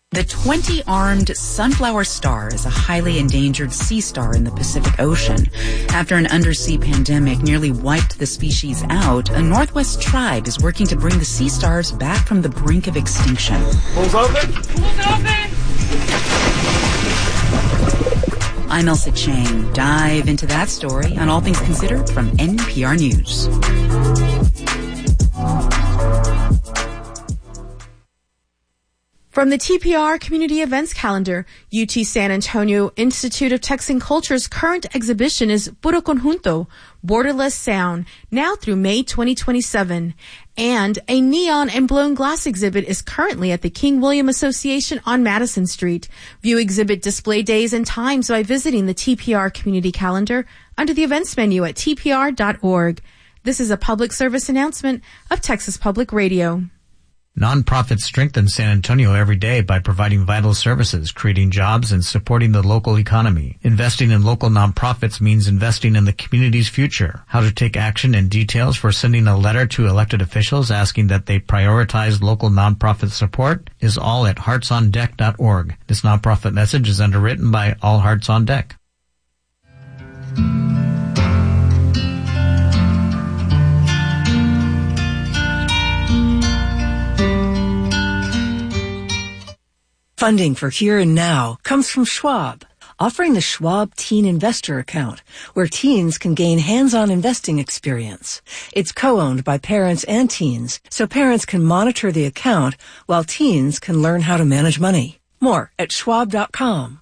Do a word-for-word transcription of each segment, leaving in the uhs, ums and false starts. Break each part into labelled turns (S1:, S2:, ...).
S1: The twenty-armed sunflower star is a highly endangered sea star in the Pacific Ocean. After an undersea pandemic nearly wiped the species out, a Northwest tribe is working to bring the sea stars back from the brink of extinction.
S2: Pools open? Pools open!
S1: I'm Elsa Chang. Dive into that story on All Things Considered from N P R News.
S3: From the T P R Community Events Calendar, U T San Antonio Institute of Texan Culture's current exhibition is Puro Conjunto, Borderless Sound, now through May twenty twenty-seven. And a neon and blown glass exhibit is currently at the King William Association on Madison Street. View exhibit display days and times by visiting the T P R Community Calendar under the events menu at T P R dot org. This is a public service announcement of Texas Public Radio.
S4: Nonprofits strengthen San Antonio every day by providing vital services, creating jobs, and supporting the local economy. Investing in local nonprofits means investing in the community's future. How to take action and details for sending a letter to elected officials asking that they prioritize local nonprofit support is all at hearts on deck dot org. This nonprofit message is underwritten by All Hearts on Deck.
S5: Funding for Here and Now comes from Schwab, offering the Schwab Teen Investor Account, where teens can gain hands-on investing experience. It's co-owned by parents and teens, so parents can monitor the account while teens can learn how to manage money. More at schwab dot com.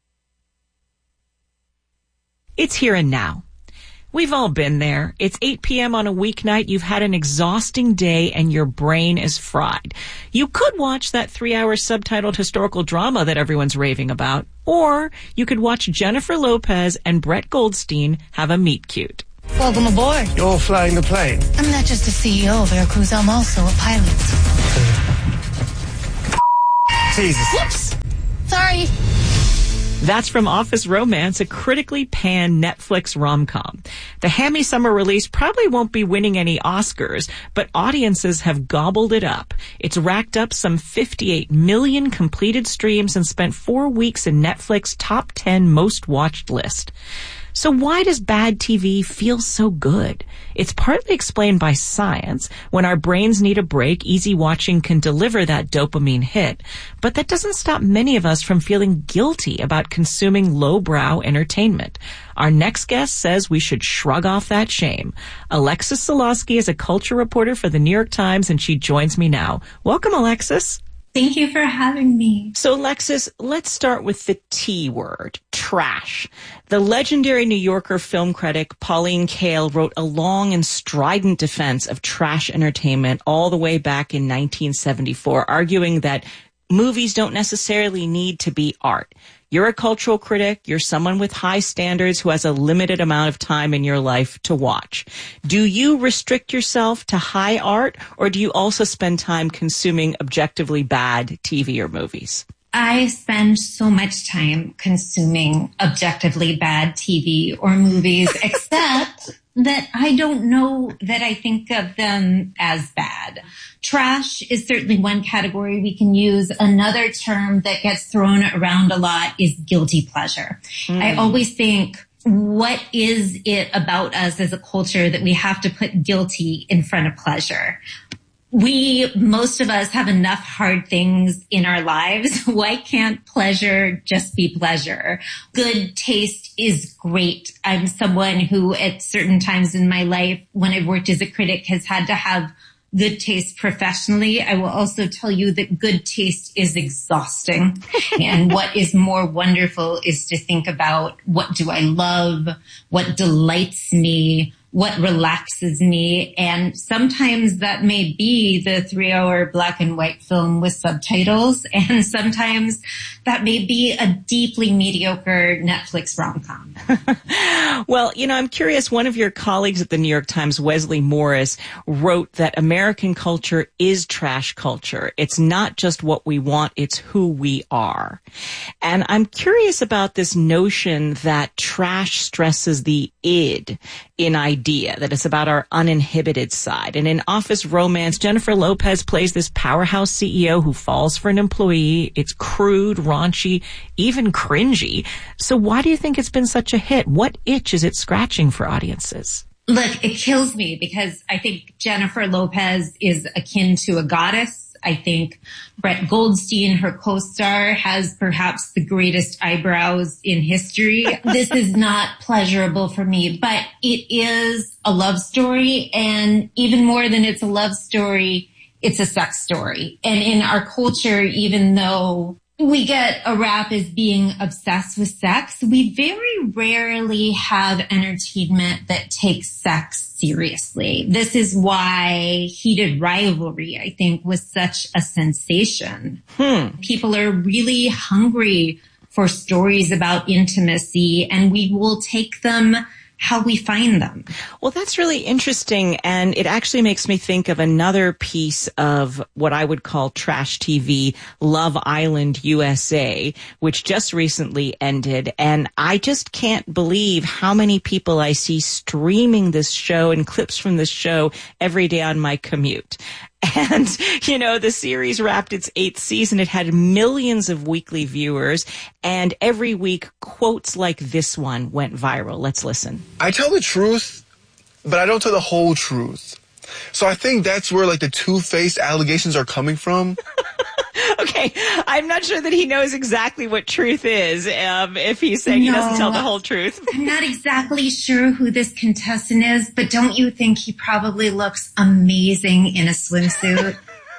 S6: It's Here and Now. We've all been there. It's eight p.m. on a weeknight. You've had an exhausting day and your brain is fried. You could watch that three-hour subtitled historical drama that everyone's raving about, or you could watch Jennifer Lopez and Brett Goldstein have a meet cute.
S7: Welcome aboard.
S2: You're flying the plane.
S7: I'm not just a C E O of Veracruz, I'm also a pilot.
S2: Jesus.
S7: Whoops. Sorry.
S6: That's from Office Romance, a critically panned Netflix rom-com. The hammy summer release probably won't be winning any Oscars, but audiences have gobbled it up. It's racked up some fifty-eight million completed streams and spent four weeks in Netflix top ten most watched list. So why does bad T V feel so good? It's partly explained by science. When our brains need a break, easy watching can deliver that dopamine hit. But that doesn't stop many of us from feeling guilty about consuming lowbrow entertainment. Our next guest says we should shrug off that shame. Alexis Solosky is a culture reporter for the New York Times, and she joins me now. Welcome, Alexis.
S8: Thank you for having me.
S6: So, Alexis, let's start with the T word, trash. The legendary New Yorker film critic Pauline Kael wrote a long and strident defense of trash entertainment all the way back in nineteen seventy-four, arguing that movies don't necessarily need to be art. You're a cultural critic. You're someone with high standards who has a limited amount of time in your life to watch. Do you restrict yourself to high art, or do you also spend time consuming objectively bad T V or movies?
S8: I spend so much time consuming objectively bad T V or movies, except that I don't know that I think of them as bad. Trash is certainly one category we can use. Another term that gets thrown around a lot is guilty pleasure. Mm. I always think, what is it about us as a culture that we have to put guilty in front of pleasure? We, most of us, have enough hard things in our lives. Why can't pleasure just be pleasure? Good taste is great. I'm someone who at certain times in my life, when I've worked as a critic, has had to have good taste professionally. I will also tell you that good taste is exhausting. And what is more wonderful is to think about, what do I love? What delights me? What relaxes me? And sometimes that may be the three-hour black and white film with subtitles, and sometimes that may be a deeply mediocre Netflix rom-com.
S6: Well, you know, I'm curious, one of your colleagues at the New York Times, Wesley Morris, wrote that American culture is trash culture. It's not just what we want, it's who we are. And I'm curious about this notion that trash stresses the id in ideas idea that it's about our uninhibited side. And in Office Romance, Jennifer Lopez plays this powerhouse C E O who falls for an employee. It's crude, raunchy, even cringy. So why do you think it's been such a hit? What itch is it scratching for audiences?
S8: Look, it kills me because I think Jennifer Lopez is akin to a goddess. I think Brett Goldstein, her co-star, has perhaps the greatest eyebrows in history. This is not pleasurable for me, but it is a love story. And even more than it's a love story, it's a sex story. And in our culture, even though we get a rap as being obsessed with sex, we very rarely have entertainment that takes sex seriously. This is why Heated Rivalry, I think, was such a sensation. Hmm. People are really hungry for stories about intimacy, and we will take them how we find them.
S6: Well, that's really interesting. And it actually makes me think of another piece of what I would call trash T V, Love Island U S A, which just recently ended. And I just can't believe how many people I see streaming this show and clips from this show every day on my commute. And, you know, the series wrapped its eighth season. It had millions of weekly viewers. And every week, quotes like this one went viral. Let's listen.
S9: I tell the truth, but I don't tell the whole truth. So I think that's where, like, the two-faced allegations are coming from.
S6: Okay, I'm not sure that he knows exactly what truth is, um, if he's saying no, he doesn't tell the whole truth.
S8: I'm not exactly sure who this contestant is, but don't you think he probably looks amazing in a swimsuit?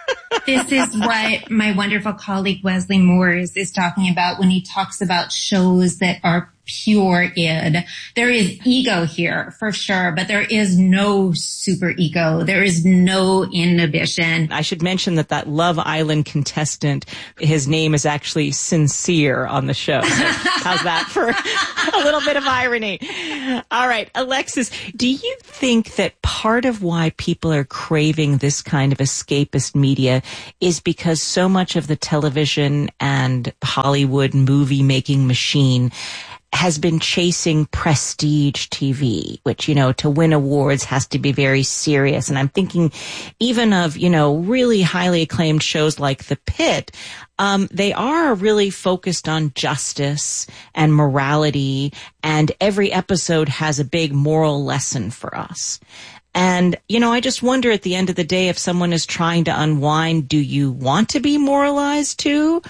S8: This is what my wonderful colleague Wesley Moores is talking about when he talks about shows that are pure id. There is ego here for sure, but there is no super ego. There is no inhibition.
S6: I should mention that that Love Island contestant, his name is actually Sincere on the show. So how's that for a little bit of irony? All right, Alexis, do you think that part of why people are craving this kind of escapist media is because so much of the television and Hollywood movie making machine has been chasing prestige T V, which, you know, to win awards has to be very serious. And I'm thinking even of, you know, really highly acclaimed shows like The Pitt. Um, they are really focused on justice and morality, and every episode has a big moral lesson for us. And, you know, I just wonder at the end of the day, if someone is trying to unwind, do you want to be moralized too?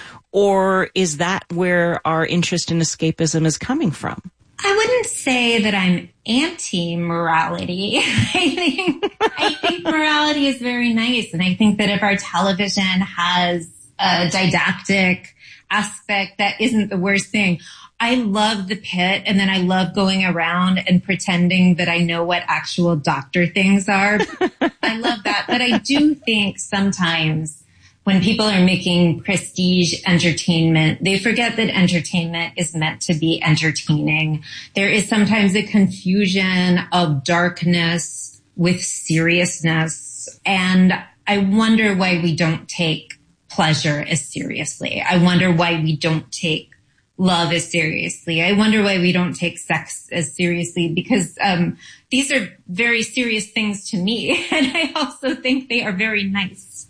S6: Or is that where our interest in escapism is coming from?
S8: I wouldn't say that I'm anti-morality. I think, I think morality is very nice. And I think that if our television has a didactic aspect, that isn't the worst thing. I love The Pitt, and then I love going around and pretending that I know what actual doctor things are. I love that. But I do think sometimes when people are making prestige entertainment, they forget that entertainment is meant to be entertaining. There is sometimes a confusion of darkness with seriousness. And I wonder why we don't take pleasure as seriously. I wonder why we don't take love as seriously. I wonder why we don't take sex as seriously, because um, these are very serious things to me. And I also think they are very nice.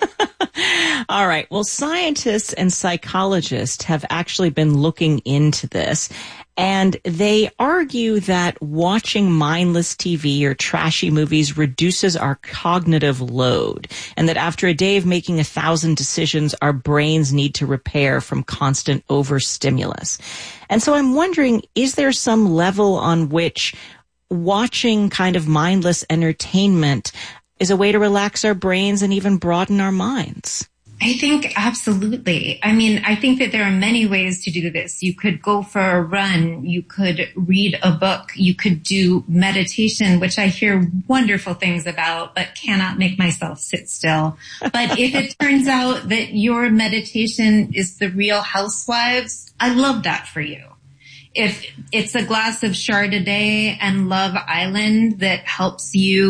S6: All right. Well, scientists and psychologists have actually been looking into this, and they argue that watching mindless T V or trashy movies reduces our cognitive load, and that after a day of making a thousand decisions, our brains need to repair from constant overstimulus. And so I'm wondering, is there some level on which watching kind of mindless entertainment is a way to relax our brains and even broaden our minds?
S8: I think absolutely. I mean, I think that there are many ways to do this. You could go for a run. You could read a book. You could do meditation, which I hear wonderful things about, but cannot make myself sit still. But if it turns out that your meditation is The Real Housewives, I love that for you. If it's a glass of Chardonnay and Love Island that helps you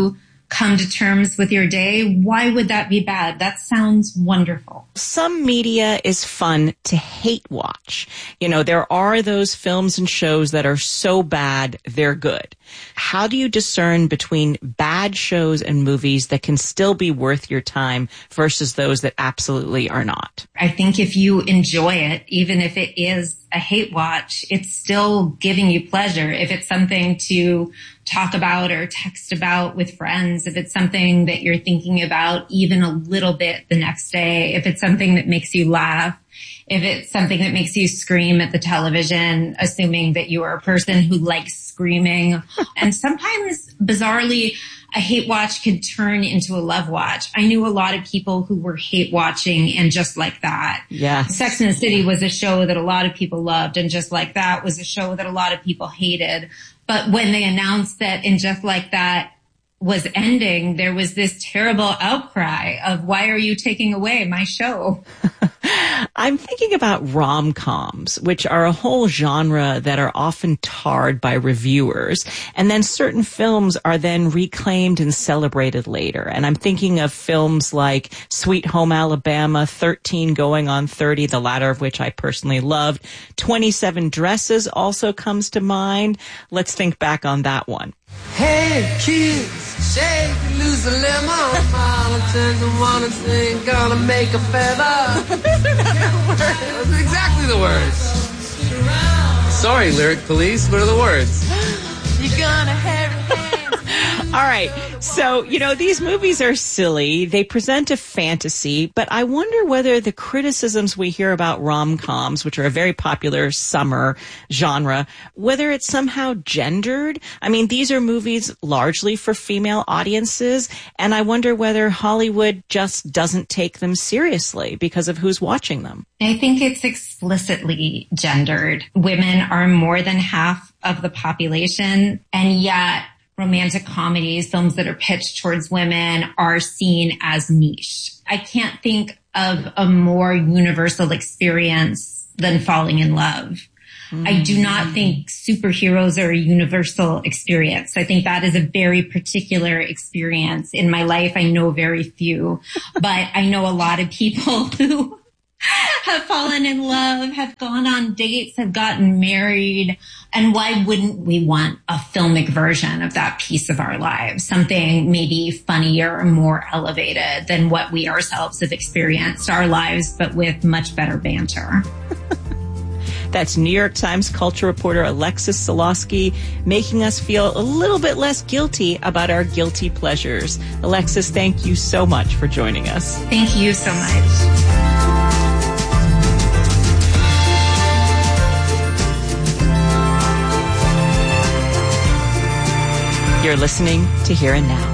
S8: come to terms with your day, why would that be bad? That sounds wonderful.
S6: Some media is fun to hate watch. You know, there are those films and shows that are so bad, they're good. How do you discern between bad shows and movies that can still be worth your time versus those that absolutely are not?
S8: I think if you enjoy it, even if it is a hate watch, it's still giving you pleasure. If it's something to talk about or text about with friends, if it's something that you're thinking about even a little bit the next day, if it's something that makes you laugh, if it's something that makes you scream at the television, assuming that you are a person who likes screaming. And sometimes, bizarrely, a hate watch could turn into a love watch. I knew a lot of people who were hate watching and Just Like That.
S6: Yeah.
S8: Sex and the City was a show that a lot of people loved, and Just Like That was a show that a lot of people hated. But when they announced that in Just Like That was ending, there was this terrible outcry of, why are you taking away my show?
S6: I'm thinking about rom-coms, which are a whole genre that are often tarred by reviewers. And then certain films are then reclaimed and celebrated later. And I'm thinking of films like Sweet Home Alabama, thirteen Going on thirty, the latter of which I personally loved. twenty-seven Dresses also comes to mind. Let's think back on that one.
S10: Hey, kids, shake, lose a lemon. Politicians wanna sing, gonna make a feather. That's exactly the words. Sorry, lyric police, what are the words?
S6: You're gonna have your hands. All right. So, you know, these movies are silly. They present a fantasy, but I wonder whether the criticisms we hear about rom-coms, which are a very popular summer genre, whether it's somehow gendered. I mean, these are movies largely for female audiences, and I wonder whether Hollywood just doesn't take them seriously because of who's watching them.
S8: I think it's explicitly gendered. Women are more than half of the population, and yet romantic comedies, films that are pitched towards women, are seen as niche. I can't think of a more universal experience than falling in love. Mm. I do not think superheroes are a universal experience. I think that is a very particular experience. In my life, I know very few, but I know a lot of people who have fallen in love, have gone on dates, have gotten married. And why wouldn't we want a filmic version of that piece of our lives? Something maybe funnier or more elevated than what we ourselves have experienced our lives, but with much better banter.
S6: That's New York Times culture reporter Alexis Solosky making us feel a little bit less guilty about our guilty pleasures. Alexis, thank you so much for joining us.
S8: Thank you so much.
S6: You're listening to Here and Now.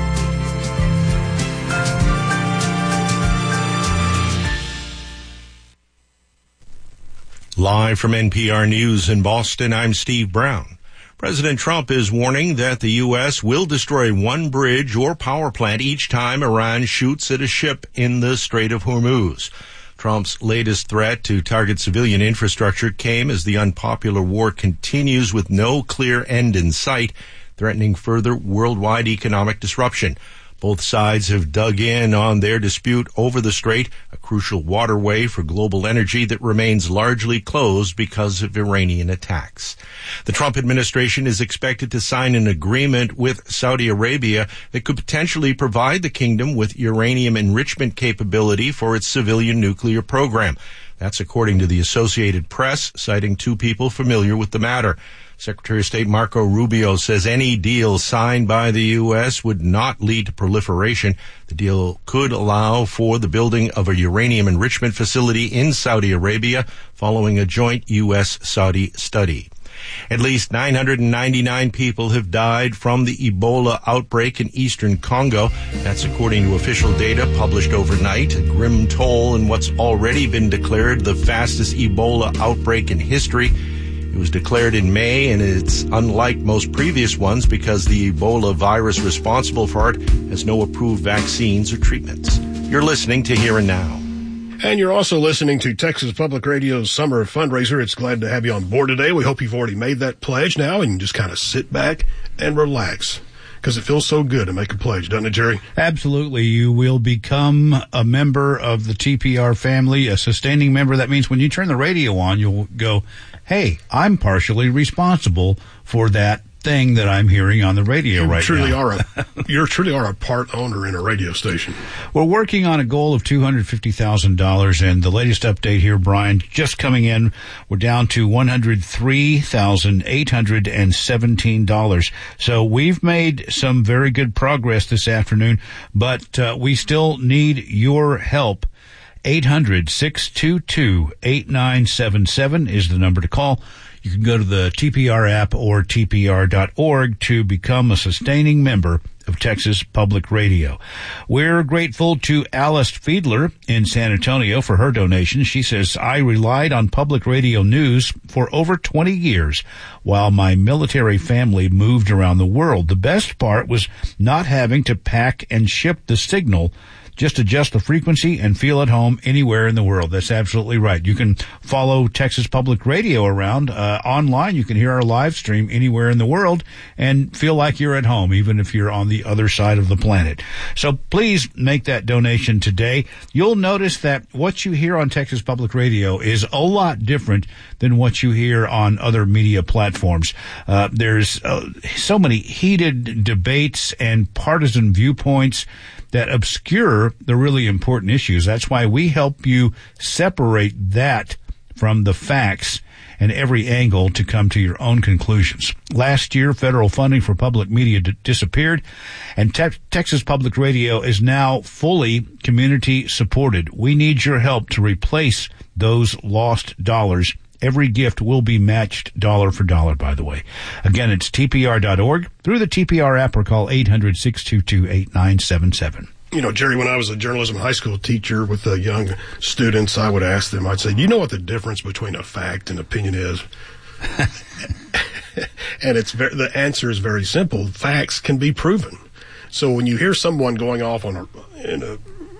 S11: Live from N P R News in Boston, I'm Steve Brown. President Trump is warning that the U S will destroy one bridge or power plant each time Iran shoots at a ship in the Strait of Hormuz. Trump's latest threat to target civilian infrastructure came as the unpopular war continues with no clear end in sight, threatening further worldwide economic disruption. Both sides have dug in on their dispute over the strait, a crucial waterway for global energy that remains largely closed because of Iranian attacks. The Trump administration is expected to sign an agreement with Saudi Arabia that could potentially provide the kingdom with uranium enrichment capability for its civilian nuclear program. That's according to the Associated Press, citing two people familiar with the matter. Secretary of State Marco Rubio says any deal signed by the U S would not lead to proliferation. The deal could allow for the building of a uranium enrichment facility in Saudi Arabia following a joint U S Saudi study. At least nine hundred ninety-nine people have died from the Ebola outbreak in eastern Congo. That's according to official data published overnight. A grim toll in what's already been declared the fastest Ebola outbreak in history. It was declared in May, and it's unlike most previous ones because the Ebola virus responsible for it has no approved vaccines or treatments. You're listening to Here and Now.
S12: And you're also listening to Texas Public Radio's Summer Fundraiser. It's glad to have you on board today. We hope you've already made that pledge now and just kind of sit back and relax. because it feels so good to make a pledge, doesn't it, Jerry?
S13: Absolutely. You will become a member of the T P R family, a sustaining member. That means when you turn the radio on, you'll go, hey, I'm partially responsible for that thing that I'm hearing on the radio
S12: you
S13: right
S12: truly
S13: now.
S12: Are a, you truly are a part owner in a radio station.
S13: We're working on a goal of two hundred fifty thousand dollars, and the latest update here, Brian, just coming in, we're down to one hundred three thousand eight hundred seventeen dollars. So we've made some very good progress this afternoon, but uh, we still need your help. eight hundred, six two two, eight nine seven seven is the number to call. You can go to the T P R app or T P R dot org to become a sustaining member of Texas Public Radio. We're grateful to Alice Fiedler in San Antonio for her donation. She says, I relied on public radio news for over twenty years while my military family moved around the world. The best part was not having to pack and ship the signal. Just adjust the frequency and feel at home anywhere in the world. That's absolutely right. You can follow Texas Public Radio around uh, online. You can hear our live stream anywhere in the world and feel like you're at home, even if you're on the other side of the planet. So please make that donation today. You'll notice that what you hear on Texas Public Radio is a lot different than what you hear on other media platforms. Uh, there's uh, so many heated debates and partisan viewpoints that obscure the really important issues. That's why we help you separate that from the facts and every angle to come to your own conclusions. Last year, federal funding for public media d- disappeared, and te- Texas Public Radio is now fully community supported. We need your help to replace those lost dollars. Every gift will be matched dollar for dollar, by the way. Again, it's T P R dot org, through the T P R app, or call eight hundred, six two two, eight nine seven seven.
S12: You know, Jerry, when I was a journalism high school teacher with the young students, I would ask them, I'd say, do you know what the difference between a fact and opinion is? And it's very, the answer is very simple. Facts can be proven. So when you hear someone going off on a, in a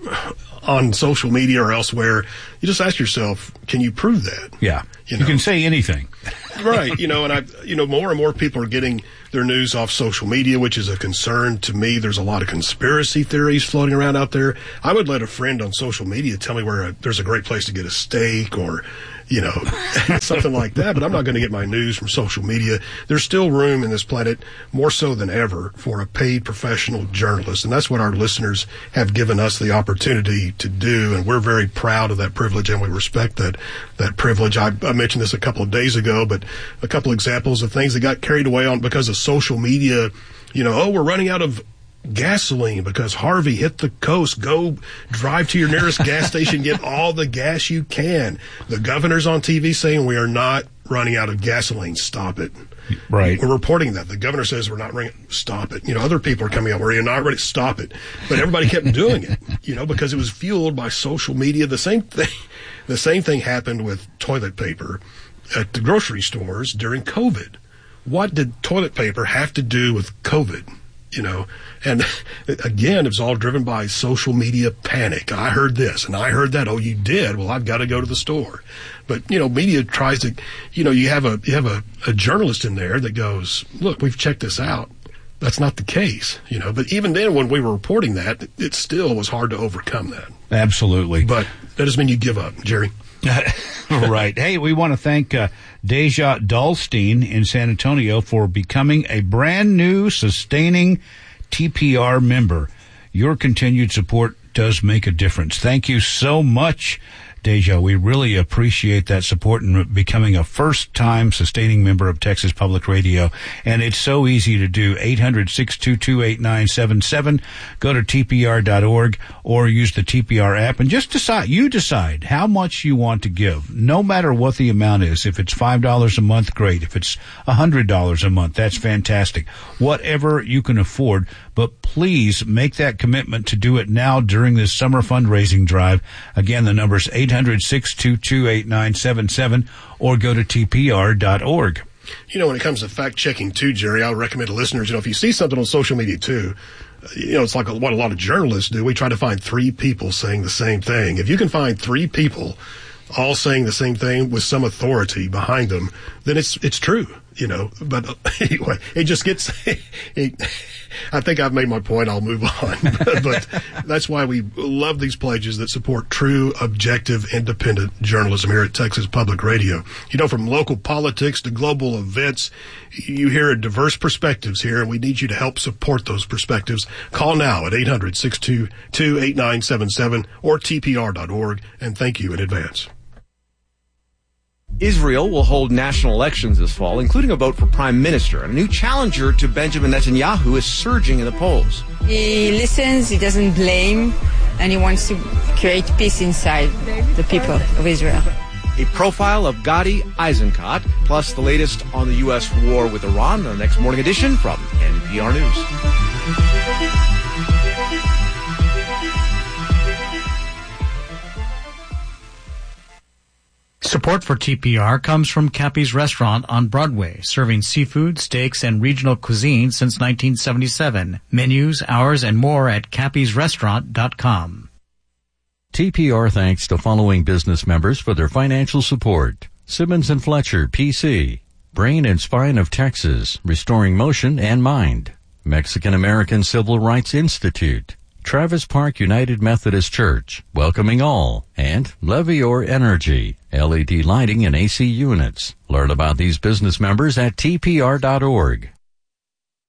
S12: on social media or elsewhere, you just ask yourself, can you prove that?
S13: Yeah. You, know? You can say anything.
S12: Right. You know, and I, you know, more and more people are getting their news off social media, which is a concern to me. There's a lot of conspiracy theories floating around out there. I would let a friend on social media tell me where a, there's a great place to get a steak or, you know, something like that. But I'm not going to get my news from social media. There's still room in this planet, more so than ever, for a paid professional journalist. And that's what our listeners have given us the opportunity to do. And we're very proud of that privilege, and we respect that, that privilege. I, I mentioned this a couple of days ago, but a couple examples of things that got carried away on because of social media. You know, oh, we're running out of gasoline because Harvey hit the coast. Go drive to your nearest gas station, get all the gas you can. The governor's on T V saying we are not running out of gasoline. Stop it.
S13: Right.
S12: We're reporting that. The governor says we're not running. Stop it. You know, other people are coming out where you're not ready. Stop it. But everybody kept doing it, you know, because it was fueled by social media. The same thing, the same thing happened with toilet paper at the grocery stores during COVID. What did toilet paper have to do with COVID? You know, and again, it was all driven by social media panic. I heard this and I heard that. Oh, you did? Well, I've got to go to the store. But, you know, media tries to, you know, you have a, you have a, a journalist in there that goes, look, we've checked this out. That's not the case, you know, but even then when we were reporting that, it still was hard to overcome that.
S13: Absolutely.
S12: But that doesn't mean you give up, Jerry.
S13: Right. Hey, we want to thank uh, Deja Dahlstein in San Antonio for becoming a brand new sustaining T P R member. Your continued support does make a difference. Thank you so much, Deja. We really appreciate that support and becoming a first-time sustaining member of Texas Public Radio. And it's so easy to do. eight hundred, six two two, eight nine seven seven. Go to T P R dot org or use the T P R app and just decide. You decide how much you want to give, no matter what the amount is. If it's five dollars a month, great. If it's one hundred dollars a month, that's fantastic. Whatever you can afford. But please make that commitment to do it now during this summer fundraising drive. Again, the number is eight hundred, six two two, eight nine seven seven or go to T P R dot org.
S12: You know, when it comes to fact-checking, too, Jerry, I would recommend to listeners, you know, if you see something on social media, too, you know, it's like what a lot of journalists do. We try to find three people saying the same thing. If you can find three people all saying the same thing with some authority behind them, then it's it's true, you know. But uh, anyway, it just gets. It, I think I've made my point. I'll move on. But that's why we love these pledges that support true, objective, independent journalism here at Texas Public Radio. You know, from local politics to global events, you hear diverse perspectives here, and we need you to help support those perspectives. Call now at eight hundred, six two two, eight nine seven seven or T P R dot org, and thank you in advance.
S14: Israel will hold national elections this fall, including a vote for prime minister. A new challenger to Benjamin Netanyahu is surging in the polls.
S15: He listens, he doesn't blame, and he wants to create peace inside the people of Israel.
S14: A profile of Gadi Eisenkot, plus the latest on the U S war with Iran, the next morning edition from N P R News.
S4: Support for T P R comes from Cappy's Restaurant on Broadway, serving seafood, steaks, and regional cuisine since nineteen seventy-seven. Menus, hours, and more at cappys restaurant dot com.
S16: T P R thanks the following business members for their financial support. Simmons and Fletcher, P C. Brain and Spine of Texas, Restoring Motion and Mind. Mexican American Civil Rights Institute. Travis Park United Methodist Church, welcoming all, and Levior Energy, L E D lighting and A C units. Learn about these business members at T P R dot org.